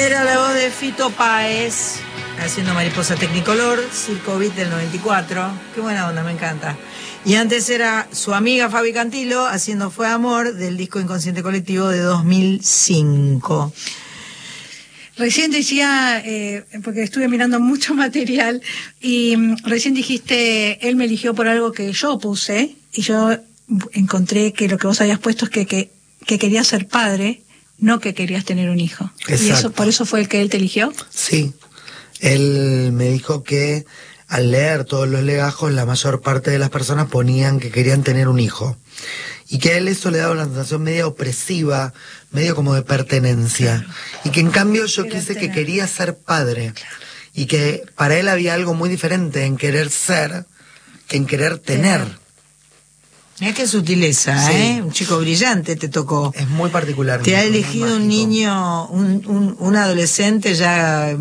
Era la voz de Fito Páez haciendo Mariposa Technicolor, Circo Beat del 94. Qué buena onda, me encanta. Y antes era su amiga Fabi Cantilo haciendo Fue Amor del disco Inconsciente Colectivo de 2005. Recién decía, porque estuve mirando mucho material, y recién dijiste, él me eligió por algo que yo puse, y yo encontré que lo que vos habías puesto es que querías ser padre, no que querías tener un hijo. Exacto. ¿Y eso por eso fue el que él te eligió? Sí, él me dijo que al leer todos los legajos, la mayor parte de las personas ponían que querían tener un hijo. Y que a él eso le daba una sensación media opresiva, medio como de pertenencia. Claro. Y que en cambio yo quise que quería ser padre. Claro. Y que para él había algo muy diferente en querer ser que en querer tener. Mirá qué sutileza, sí. Un chico brillante te tocó. Es muy particular. Te ha elegido un niño, un adolescente ya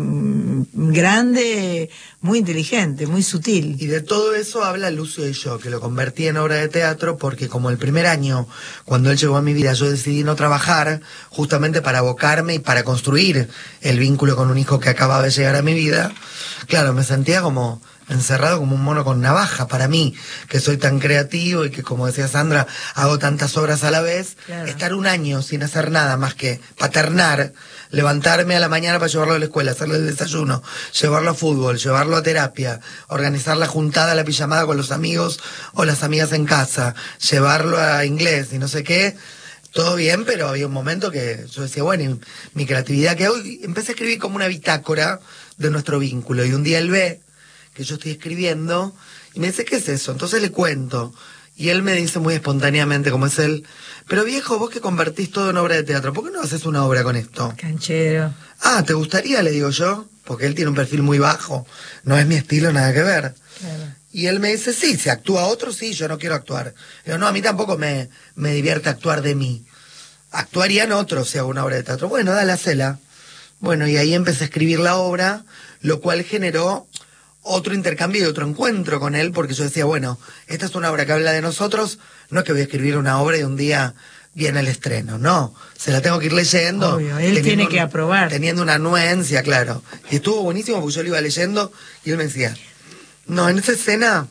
grande, muy inteligente, muy sutil. Y de todo eso habla Lucio y yo, que lo convertí en obra de teatro porque como el primer año, cuando él llegó a mi vida, yo decidí no trabajar, justamente para abocarme y para construir el vínculo con un hijo que acababa de llegar a mi vida. Claro, me sentía como encerrado como un mono con navaja para mí, que soy tan creativo y que, como decía Sandra, hago tantas obras a la vez. Claro. Estar un año sin hacer nada más que paternar, levantarme a la mañana para llevarlo a la escuela, hacerle el desayuno, llevarlo a fútbol, llevarlo a terapia, organizar la juntada, la pijamada con los amigos o las amigas en casa, llevarlo a inglés y no sé qué. Todo bien, pero había un momento que yo decía, bueno, y mi creatividad, que hoy empecé a escribir como una bitácora de nuestro vínculo, y un día él ve que yo estoy escribiendo, y me dice, ¿qué es eso? Entonces le cuento, y él me dice muy espontáneamente, como es él, pero viejo, vos que convertís todo en obra de teatro, ¿por qué no haces una obra con esto? Canchero. Ah, ¿te gustaría? Le digo yo, porque él tiene un perfil muy bajo, no es mi estilo, nada que ver. Claro. Y él me dice, sí, si actúa otro, sí, yo no quiero actuar. Digo, no, a mí tampoco me divierte actuar de mí. Actuarían otros si hago una obra de teatro. Bueno, dale, hacela. Bueno, y ahí empecé a escribir la obra, lo cual generó otro intercambio y otro encuentro con él, porque yo decía, bueno, esta es una obra que habla de nosotros, no es que voy a escribir una obra y un día viene el estreno, no, se la tengo que ir leyendo. Obvio, él tiene que aprobar. Teniendo una anuencia, claro. Y estuvo buenísimo porque yo lo iba leyendo y él me decía, no, en esa escena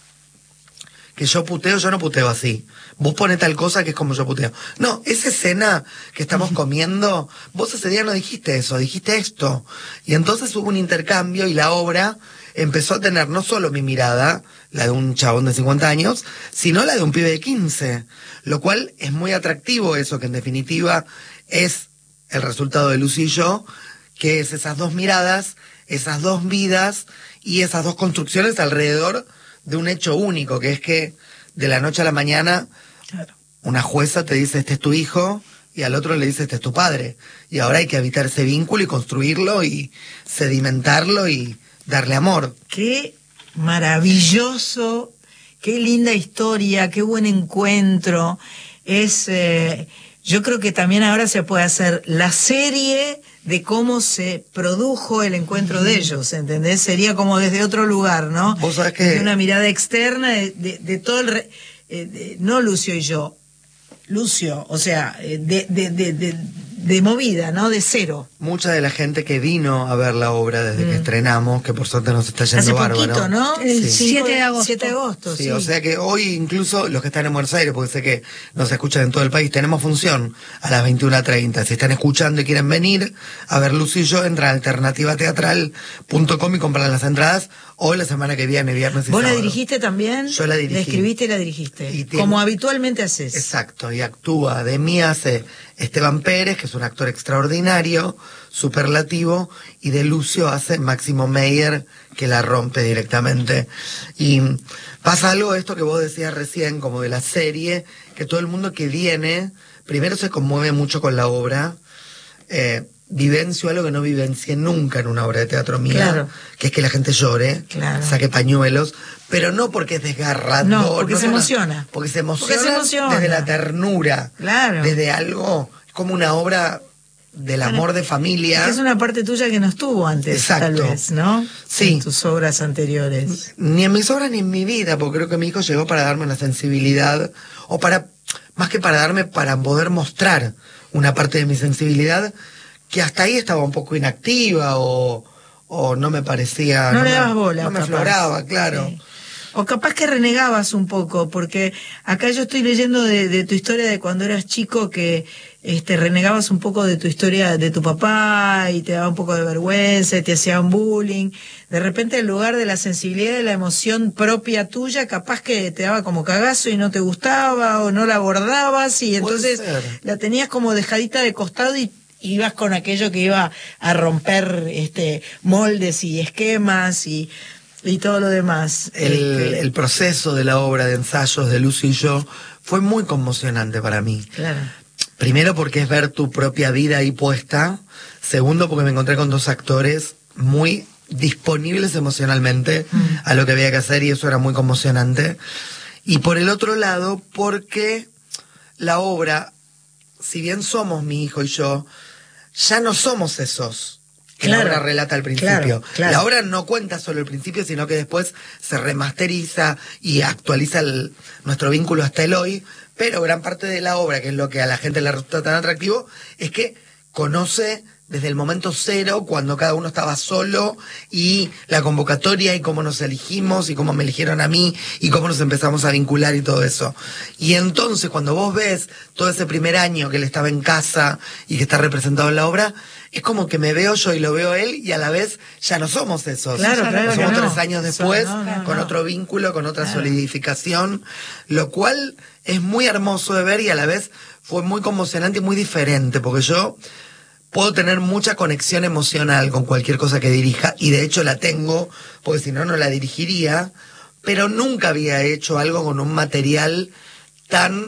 que yo puteo, yo no puteo así. Vos ponés tal cosa que es como yo puteo. No, esa escena que estamos comiendo, vos ese día no dijiste eso, dijiste esto. Y entonces hubo un intercambio y la obra empezó a tener no solo mi mirada, la de un chabón de 50 años, sino la de un pibe de 15. Lo cual es muy atractivo eso, que en definitiva es el resultado de Lucy y yo, que es esas dos miradas, esas dos vidas y esas dos construcciones alrededor de un hecho único, que es que de la noche a la mañana, claro, una jueza te dice, este es tu hijo, y al otro le dice, este es tu padre. Y ahora hay que habitar ese vínculo y construirlo y sedimentarlo y darle amor. Qué maravilloso, qué linda historia, qué buen encuentro. Es, yo creo que también ahora se puede hacer la serie de cómo se produjo el encuentro de ellos, ¿entendés? Sería como desde otro lugar, ¿no? Vos sabés que de una mirada externa de todo el... no Lucio y yo, Lucio, o sea, de movida, ¿no? De cero. Mucha de la gente que vino a ver la obra desde que estrenamos, que por suerte nos está yendo bárbaro. Hace poquito, ¿no? El 7 de agosto. 7 de agosto, sí. O sea que hoy incluso los que están en Buenos Aires, porque sé que nos escuchan en todo el país, tenemos función a las 21:30. Si están escuchando y quieren venir a ver Lucy y yo, entran a alternativateatral.com y compran las entradas. Hoy, la semana que viene, viernes y sábado. ¿Vos la dirigiste también? Yo la dirigí. La escribiste y la dirigiste. Y como habitualmente haces. Exacto, y actúa. De mí hace Esteban Pérez, que es un actor extraordinario, superlativo, y de Lucio hace Máximo Meyer, que la rompe directamente. Y pasa algo de esto que vos decías recién, como de la serie, que todo el mundo que viene, primero se conmueve mucho con la obra, vivencio algo que no vivencié nunca en una obra de teatro mía, claro, que es que la gente llore, claro, saque pañuelos, pero no porque es desgarrador, no, porque se emociona. Porque se emociona desde la ternura, claro, desde algo, como una obra del amor de familia. Es una parte tuya que no estuvo antes, exacto, tal vez, ¿no? Sí. En tus obras anteriores. Ni en mis obras ni en mi vida, porque creo que mi hijo llegó para darme una sensibilidad, o para, más que para darme, para poder mostrar una parte de mi sensibilidad que hasta ahí estaba un poco inactiva o no me parecía... No le dabas bola. No me capaz. afloraba, claro. Sí. O capaz que renegabas un poco, porque acá yo estoy leyendo de tu historia de cuando eras chico, que renegabas un poco de tu historia de tu papá y te daba un poco de vergüenza, y te hacían bullying. De repente, en lugar de la sensibilidad de la emoción propia tuya, capaz que te daba como cagazo y no te gustaba o no la abordabas y entonces la tenías como dejadita de costado y ibas con aquello que iba a romper moldes y esquemas y todo lo demás. El proceso de la obra de ensayos de Lucio y yo fue muy conmocionante para mí. Claro. Primero porque es ver tu propia vida ahí puesta. Segundo porque me encontré con dos actores muy disponibles emocionalmente a lo que había que hacer y eso era muy conmocionante. Y por el otro lado porque la obra, si bien somos mi hijo y yo, ya no somos esos que la obra relata al principio. Claro. La obra no cuenta solo el principio, sino que después se remasteriza y actualiza nuestro vínculo hasta el hoy, pero gran parte de la obra, que es lo que a la gente le resulta tan atractivo, es que conoce desde el momento cero, cuando cada uno estaba solo, y la convocatoria, y cómo nos elegimos, y cómo me eligieron a mí, y cómo nos empezamos a vincular y todo eso. Y entonces, cuando vos ves todo ese primer año que él estaba en casa y que está representado en la obra, es como que me veo yo y lo veo él, y a la vez ya no somos esos. Claro, somos que no. 3 años después, No. con otro vínculo, con otra solidificación, lo cual es muy hermoso de ver y a la vez fue muy conmocionante y muy diferente, porque yo puedo tener mucha conexión emocional con cualquier cosa que dirija, y de hecho la tengo, porque si no, no la dirigiría, pero nunca había hecho algo con un material tan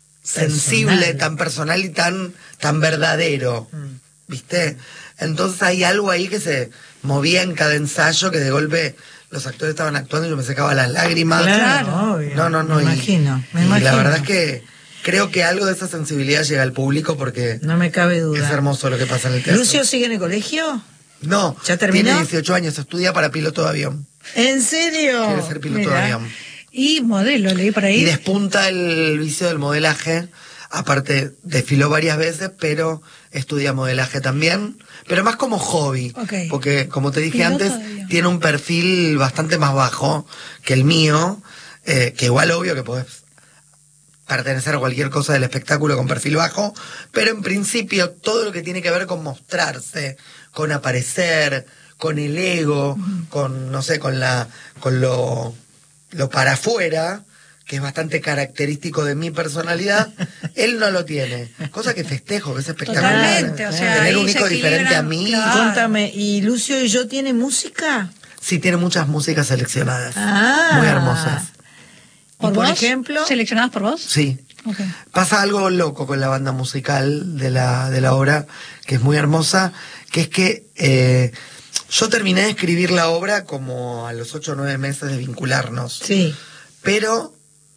sensible, tan personal y tan verdadero, ¿viste? Entonces hay algo ahí que se movía en cada ensayo, que de golpe los actores estaban actuando y yo me secaba las lágrimas. Claro, obvio. No. Me imagino. Y la verdad es que creo que algo de esa sensibilidad llega al público porque no me cabe duda. Es hermoso lo que pasa en el teatro. ¿Lucio sigue en el colegio? No, ¿Ya terminó? Tiene 18 años, estudia para piloto de avión. ¿En serio? Quiere ser piloto de avión. Y modelo, leí por ahí. Y despunta el vicio del modelaje. Aparte, desfiló varias veces, pero estudia modelaje también. Pero más como hobby. Okay. Porque, como te dije Piloto antes, de avión. tiene un perfil bastante más bajo que el mío. Que igual obvio que podés pertenecer a cualquier cosa del espectáculo con perfil bajo, pero en principio todo lo que tiene que ver con mostrarse, con aparecer, con el ego, con, no sé, con lo para afuera, que es bastante característico de mi personalidad, él no lo tiene. Cosa que festejo, que es espectacular. Totalmente, o sea, tener ahí un se hijo diferente a equilibran, mí. claro. Contame, ¿y Lucio y yo tiene música? Sí, tiene muchas músicas seleccionadas. Ah. Muy hermosas. ¿Por por vos? ejemplo? ¿Seleccionadas por vos? Sí. Okay. Pasa algo loco con la banda musical de la obra, que es muy hermosa, que es que yo terminé de escribir la obra como a los 8 o 9 meses de vincularnos. Sí. Pero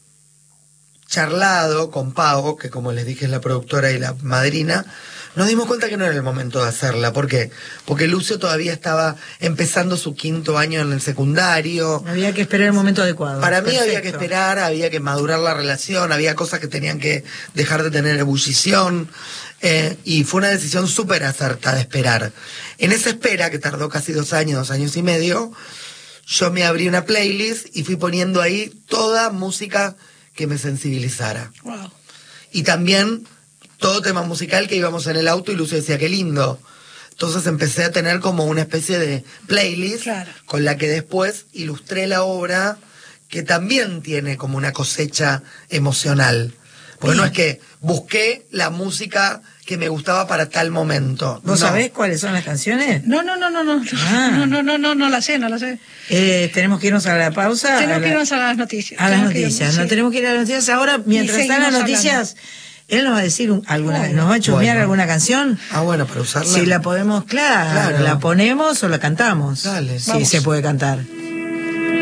charlado con Pau, que como les dije es la productora y la madrina, nos dimos cuenta que no era el momento de hacerla. ¿Por qué? Porque Lucio todavía estaba empezando su 5º año en el secundario. Había que esperar el momento adecuado. Para mí Perfecto. había que esperar, había que madurar la relación, había cosas que tenían que dejar de tener ebullición, y fue una decisión súper acertada esperar. En esa espera, que tardó casi 2 años, 2 años y medio, yo me abrí una playlist y fui poniendo ahí toda música que me sensibilizara. Wow. Y también todo tema musical que íbamos en el auto y Lucio decía, qué lindo. Entonces empecé a tener como una especie de playlist, Claro. con la que después ilustré la obra, que también tiene como una cosecha emocional. Porque no es que busqué la música que me gustaba para tal momento. ¿Vos No. sabés cuáles son las canciones? No. Ah. No la sé. Tenemos que irnos a la pausa. Tenemos que irnos a las noticias. A las Tenemos que noticias. irnos, No sí. tenemos que ir a las noticias ahora. Mientras están las seguimos noticias, él nos va a decir alguna, Bueno. nos va a chusmear Bueno. alguna canción. Ah, bueno, para usarla. Si la podemos, claro, Claro. la ponemos o la cantamos. Dale. Sí, Vamos. se puede cantar.